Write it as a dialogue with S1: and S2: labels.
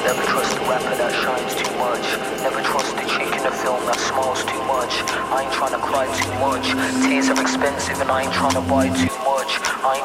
S1: Never trust a rapper that shines too much. Never trust a chick in a film that smiles too much. I ain't trying to cry too much. Tears are expensive and I ain't trying to buy too much. I ain't